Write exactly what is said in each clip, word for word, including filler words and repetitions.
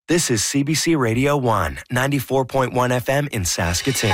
This is C B C Radio one, ninety-four point one F M in Saskatoon.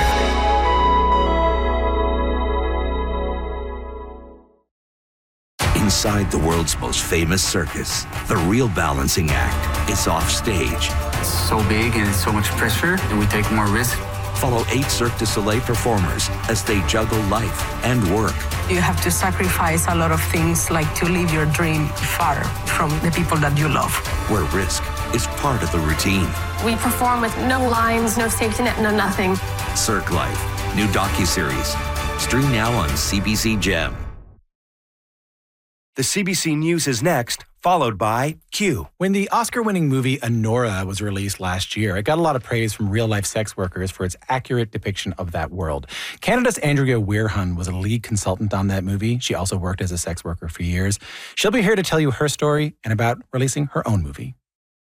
Inside the world's most famous circus, the real balancing act is off stage. It's so big and it's so much pressure, and we take more risk. Follow eight Cirque du Soleil performers as they juggle life and work. You have to sacrifice a lot of things, like to live your dream far from the people that you love. Where risk is part of the routine. We perform with no lines, no safety net, no nothing. Cirque Life, new docuseries. Stream now on C B C Gem. The C B C News is next, followed by Q. When the Oscar-winning movie Anora was released last year, it got a lot of praise from real-life sex workers for its accurate depiction of that world. Canada's Andrea Weirhun was a lead consultant on that movie. She also worked as a sex worker for years. She'll be here to tell you her story and about releasing her own movie.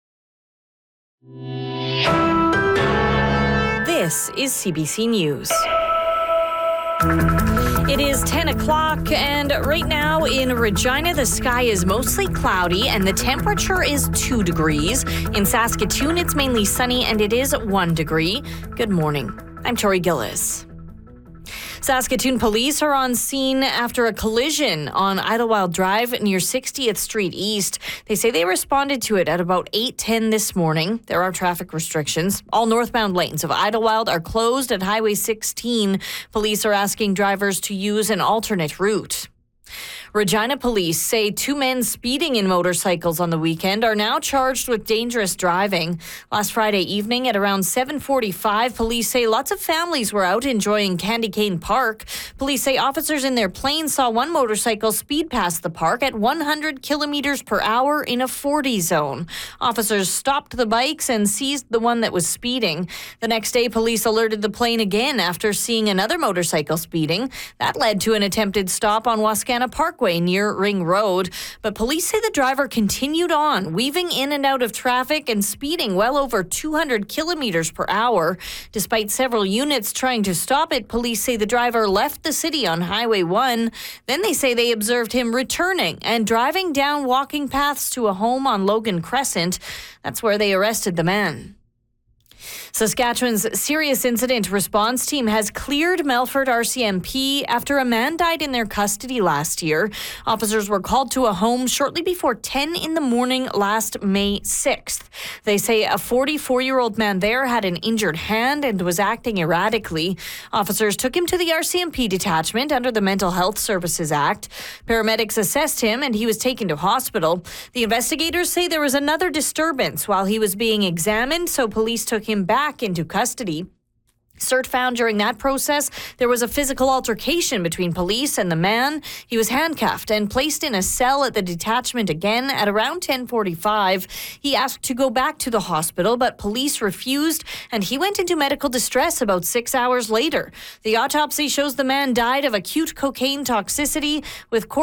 This is C B C News. It is ten o'clock, and right now in Regina, the sky is mostly cloudy and the temperature is two degrees. In Saskatoon, it's mainly sunny and it is one degree. Good morning. I'm Tori Gillis. Saskatoon police are on scene after a collision on Idlewild Drive near sixtieth Street East. They say they responded to it at about eight ten this morning. There are traffic restrictions. All northbound lanes of Idlewild are closed at Highway sixteen. Police are asking drivers to use an alternate route. Regina police say two men speeding in motorcycles on the weekend are now charged with dangerous driving. Last Friday evening at around seven forty-five, police say lots of families were out enjoying Candy Cane Park. Police say officers in their plane saw one motorcycle speed past the park at one hundred kilometers per hour in a forty zone. Officers stopped the bikes and seized the one that was speeding. The next day, police alerted the plane again after seeing another motorcycle speeding. That led to an attempted stop on Wascana Park near Ring Road, but police say the driver continued on, weaving in and out of traffic and speeding well over two hundred kilometers per hour. Despite several units trying to stop it, police say the driver left the city on Highway one. Then they say they observed him returning and driving down walking paths to a home on Logan Crescent. That's where they arrested the man. Saskatchewan's serious incident response team has cleared Melfort R C M P after a man died in their custody last year. Officers were called to a home shortly before ten in the morning last May sixth. They say a forty-four-year-old man there had an injured hand and was acting erratically. Officers took him to the R C M P detachment under the Mental Health Services Act. Paramedics assessed him and he was taken to hospital. The investigators say there was another disturbance while he was being examined, so police took him back into custody. CERT found during that process there was a physical altercation between police and the man. He was handcuffed and placed in a cell at the detachment again at around ten forty-five. He asked to go back to the hospital, but police refused, and he went into medical distress about six hours later. The autopsy shows the man died of acute cocaine toxicity with